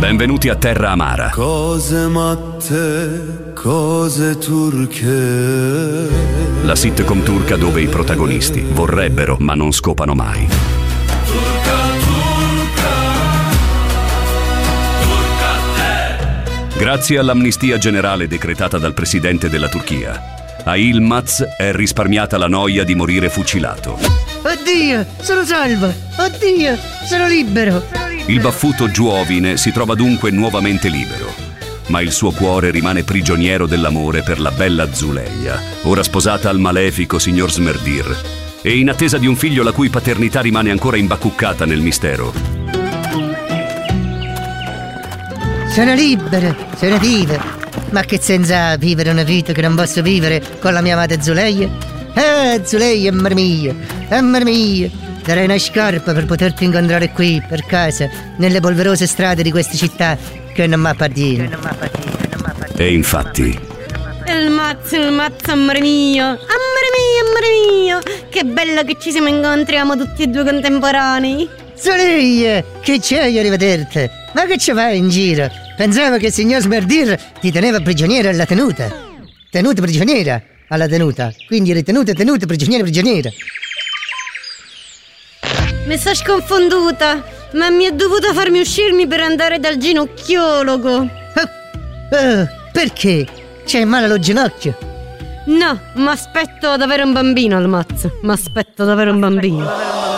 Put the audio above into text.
Benvenuti a Terra Amara. Cose matte, cose turche. La sitcom turca dove i protagonisti vorrebbero ma non scopano mai. Turca, turca, turca te. Grazie all'amnistia generale decretata dal presidente della Turchia, a Yilmaz è risparmiata la noia di morire fucilato. Oddio, sono salvo! Oddio, sono libero! Il baffuto Giuovine si trova dunque nuovamente libero, ma il suo cuore rimane prigioniero dell'amore per la bella Zuleia, ora sposata al malefico signor Smerdir, e in attesa di un figlio la cui paternità rimane ancora imbacuccata nel mistero. Sono libero, sono vivo. Ma che senza vivere una vita che non posso vivere con la mia amata Zuleia? Zuleia, amore mio, darei una scarpa per poterti incontrare qui, per casa, nelle polverose strade di queste città che non mi appartiene. E infatti... Il mazzo, amore mio, che bello che ci siamo incontriamo tutti e due contemporanei. Zuleia, che c'hai a rivederti? Ma che ci fai in giro? Pensavo che il signor Smerdir ti teneva prigioniera alla tenuta. Tenuta prigioniera alla tenuta. Quindi eri tenuta, prigioniera. Mi sto sconfonduta, ma mi è dovuto farmi uscirmi per andare dal ginocchiologo. Perché? C'hai male allo ginocchio? No, mi aspetto ad avere un bambino al mazzo. Mi aspetto ad avere un bambino.